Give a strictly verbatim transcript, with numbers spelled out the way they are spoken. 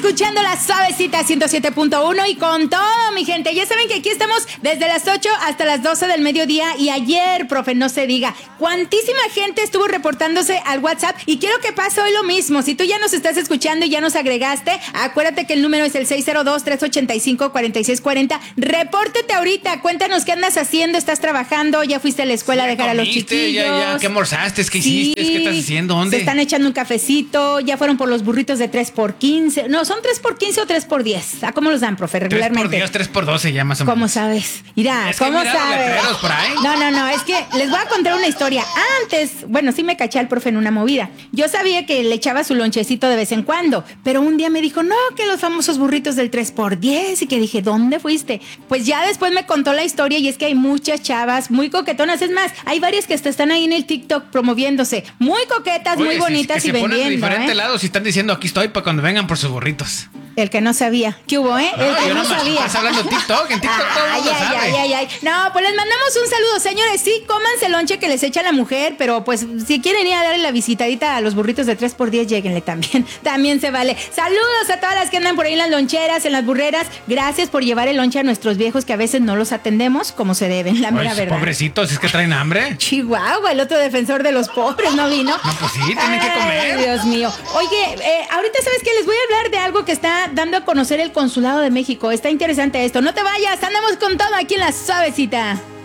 escuchando La Suavecita ciento siete punto uno y con todo, mi gente. Ya saben que aquí estamos desde las ocho hasta las doce del mediodía y ayer, profe, no se diga, cuantísima gente estuvo reportándose al WhatsApp y quiero que pase hoy lo mismo. Si tú ya nos estás escuchando y ya nos agregaste, acuérdate que el número es el seis cero dos, tres ocho cinco, cuatro seis cuatro cero. Repórtete ahorita, cuéntanos qué andas haciendo, estás trabajando, ya fuiste a la escuela Sí, a dejar a los comiste, chiquillos. Ya, ya, ¿qué almorzaste? ¿Qué Sí. hiciste? ¿Qué estás haciendo? ¿Dónde? Se están echando un cafecito, ya fueron por los burritos de tres por quince. No, ¿son tres por quince o tres por diez? ¿A cómo los dan, profe, regularmente? tres por diez, tres por doce ya más o menos. ¿Cómo sabes? Mira, Es que ¿cómo mira los sabes? letreros por ahí. No, no, no, es que les voy a contar una historia. Antes, bueno, sí me caché al profe en una movida. Yo sabía que le echaba su lonchecito de vez en cuando, pero un día me dijo, no, que los famosos burritos del tres por diez, y que dije, ¿dónde fuiste? Pues ya después me contó la historia y es que hay muchas chavas muy coquetonas. Es más, hay varias que hasta están ahí en el TikTok promoviéndose. Muy coquetas, Oye, muy si- bonitas que y se ponen de vendiendo, diferente ¿eh? lado y están diciendo, aquí estoy para cuando vengan por sus burritos. El que no sabía. ¿Qué hubo, eh? El No, que yo no nomás sabía. estás hablando de TikTok, en TikTok todo el Ay, mundo ay, sabe. ay, ay, ay. No, pues les mandamos un saludo, señores. Sí, cómanse el lonche que les echa la mujer, pero pues si quieren ir a darle la visitadita a los burritos de tres por diez, lléguenle también. También se vale. Saludos a todas las que andan por ahí en las loncheras, en las burreras. Gracias por llevar el lonche a nuestros viejos que a veces no los atendemos como se deben, la mera Ay, verdad. pobrecitos, es que traen hambre. Chihuahua, el otro defensor de los pobres, ¿no vino? No, pues sí, tienen que comer. Ay, Dios mío. Oye, eh, ahorita sabes que les voy a hablar de algo que está dando a conocer el Consulado de México. Está interesante esto. No te vayas, andamos con todo aquí en La Suavecita.